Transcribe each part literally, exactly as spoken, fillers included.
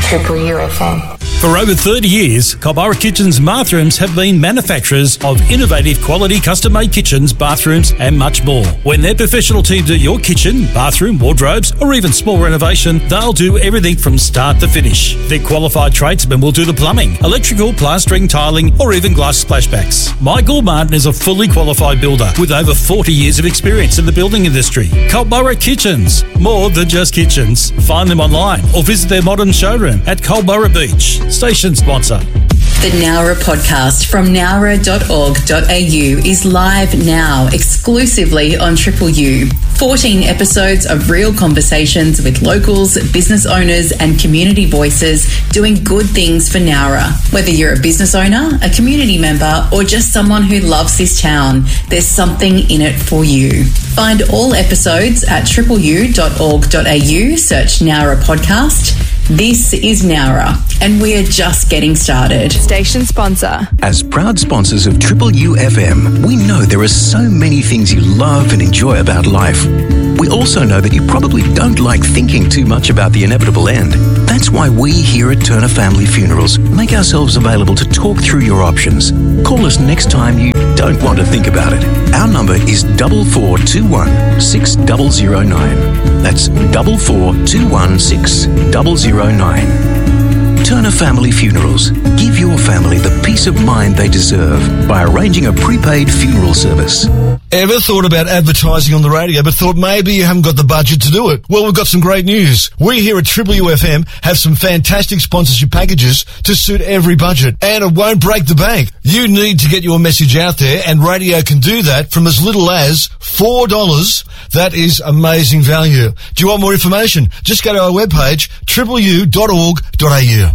Triple U F M. For over thirty years, Culburra Kitchens Bathrooms have been manufacturers of innovative quality custom-made kitchens, bathrooms and much more. When their professional team do your kitchen, bathroom, wardrobes or even small renovation, they'll do everything from start to finish. Their qualified tradesmen will do the plumbing, electrical, plastering, tiling or even glass splashbacks. Michael Martin is a fully qualified builder with over forty years of experience in the building industry. Culburra Kitchens, more than just kitchens. Find them online or visit their modern showroom at Culburra Beach. Station sponsor. The Nowra podcast from nowra dot org dot a u is live now exclusively on Triple U. fourteen episodes of real conversations with locals, business owners and community voices doing good things for Nowra. Whether you're a business owner, a community member or just someone who loves this town, there's something in it for you. Find all episodes at triple u dot org dot a u, search Nowra podcast. This is Nowra, and we're just getting started. Station sponsor. As proud sponsors of Triple U F M, we know there are so many things you love and enjoy about life. We also know that you probably don't like thinking too much about the inevitable end. That's why we here at Turner Family Funerals make ourselves available to talk through your options. Call us next time you don't want to think about it. Our number is double four two one six double zero nine. That's double four two one six double zero nine. Turner Family Funerals. Give your family the peace of mind they deserve by arranging a prepaid funeral service. Ever thought about advertising on the radio but thought maybe you haven't got the budget to do it? Well, we've got some great news. We here at Triple U F M have some fantastic sponsorship packages to suit every budget, and it won't break the bank. You need to get your message out there, and radio can do that from as little as four dollars. That is amazing value. Do you want more information? Just go to our webpage, triple u dot org dot a u.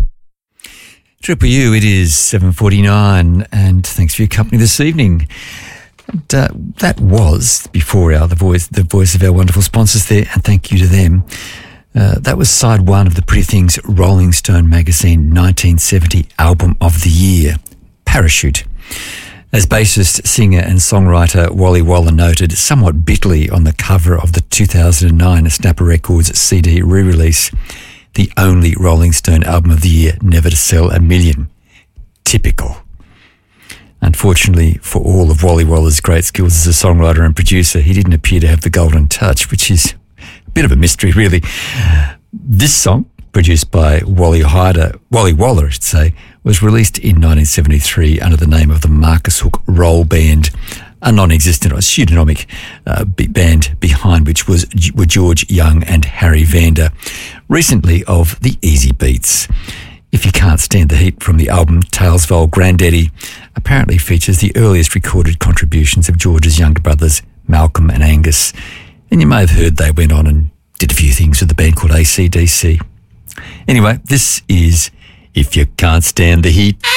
Triple U, it is seven forty-nine, and thanks for your company this evening. And, uh, that was, before our the voice the voice of our wonderful sponsors there, and thank you to them. Uh, that was side one of the Pretty Things Rolling Stone magazine nineteen seventy album of the year, Parachute. As bassist, singer and songwriter Wally Waller noted somewhat bitterly on the cover of the two thousand nine Snapper Records C D re-release, the only Rolling Stone album of the year never to sell a million. Typical. Unfortunately, for all of Wally Waller's great skills as a songwriter and producer, he didn't appear to have the golden touch, which is a bit of a mystery, really. This song, produced by Wally Hyder, Wally Waller, I should say, was released in nineteen seventy-three under the name of the Marcus Hook Roll Band, a non-existent or pseudonymic uh, band behind which was were George Young and Harry Vander, recently of the Easy Beats. If You Can't Stand the Heat from the album Tales of Old Grandaddy apparently features the earliest recorded contributions of George's younger brothers, Malcolm and Angus. And you may have heard they went on and did a few things with a band called A C D C. Anyway, this is If You Can't Stand the Heat.